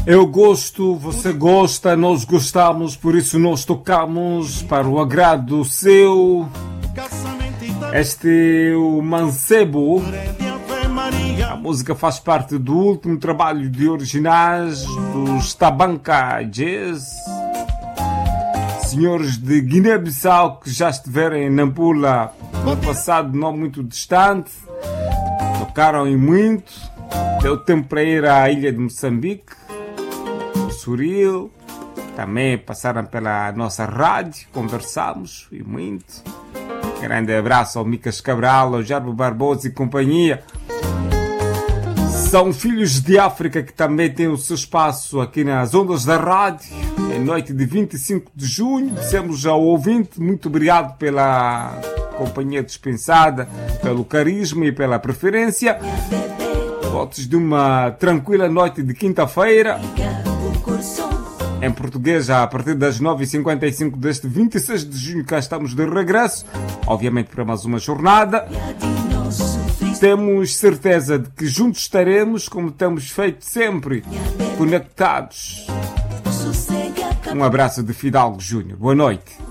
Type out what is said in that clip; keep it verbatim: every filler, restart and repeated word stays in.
Eu gosto, você gosta, nós gostamos, por isso nós tocamos para o agrado seu. Este é o Mancebo. A música faz parte do último trabalho de originais dos Tabanca Jazz. Senhores de Guiné-Bissau que já estiveram em Nampula no passado não muito distante. Tocaram em muito. Deu tempo para ir à ilha de Moçambique, o Suril. Também passaram pela nossa rádio, conversamos e muito. Grande abraço ao Micas Cabral, ao Jarbo Barbosa e companhia. São filhos de África que também têm o seu espaço aqui nas ondas da rádio. Em noite de vinte e cinco de junho, dissemos ao ouvinte, muito obrigado pela companhia dispensada, pelo carisma e pela preferência. Votos de uma tranquila noite de quinta-feira. Em português, a partir das nove e cinquenta e cinco deste vinte e seis de junho, cá estamos de regresso. Obviamente para mais uma jornada. Temos certeza de que juntos estaremos, como temos feito sempre, conectados. Um abraço de Fidalgo Júnior. Boa noite.